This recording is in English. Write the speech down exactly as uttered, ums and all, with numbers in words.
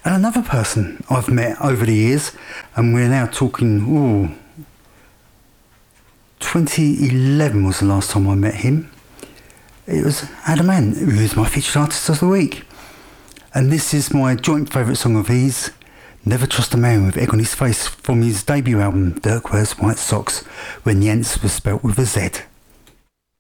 And another person I've met over the years, and we're now talking, ooh, twenty eleven was the last time I met him. It was Adam Ant, who is my featured artist of the week. And this is my joint favourite song of his, Never Trust a Man with Egg on His Face, from his debut album, Dirk Wears White Socks, when Jens was spelt with a Z.